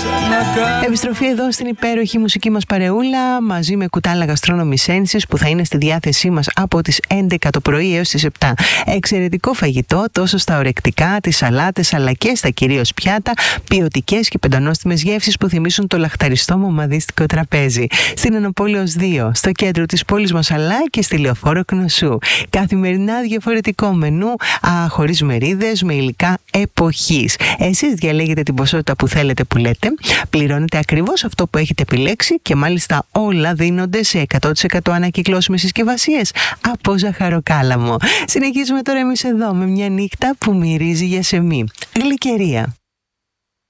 Επιστροφή εδώ στην υπέροχη μουσική μας παρεούλα μαζί με κουτάλα Gastronomy Senses που θα είναι στη διάθεσή μας από τις 11 το πρωί έως τις 7. Εξαιρετικό φαγητό τόσο στα ορεκτικά, τις σαλάτες αλλά και στα κυρίως πιάτα, ποιοτικές και πεντανόστιμες γεύσεις που θυμίσουν το λαχταριστό μομαδίστικο τραπέζι. Στην Ενοπόλεως 2, στο κέντρο της πόλης μας αλλά και στη Λεωφόρο Κνωσού. Καθημερινά διαφορετικό μενού, χωρίς μερίδες, με υλικά εποχής. Εσείς διαλέγετε την ποσότητα που θέλετε που λέτε, πληρώνετε ακριβώς αυτό που έχετε επιλέξει και μάλιστα όλα δίνονται σε 100% ανακυκλώσιμες συσκευασίες από ζαχαροκάλαμο. Συνεχίζουμε τώρα εμείς εδώ με μια νύχτα που μυρίζει για σεμί. Γλυκερία.